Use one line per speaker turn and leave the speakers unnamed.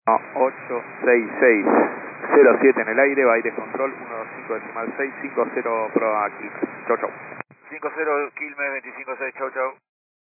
86607 en el aire, va aire control 125.6, 50 proa Quilmes. Chau, chau.
50 Quilmes 256, chau chau.